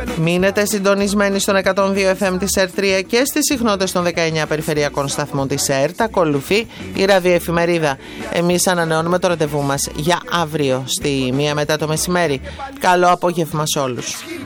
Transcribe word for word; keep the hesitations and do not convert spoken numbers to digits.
Μείνετε συντονισμένοι στον εκατόν δύο εφ εμ της ΕΡΤ τρία και στις συχνότητες των δεκαεννιά περιφερειακών σταθμών της ΕΡΤ. Ακολουθεί η ραδιοεφημερίδα. Εμείς ανανεώνουμε το ραντεβού μας για αύριο στη μία μετά το μεσημέρι. Καλό απόγευμα σε όλους.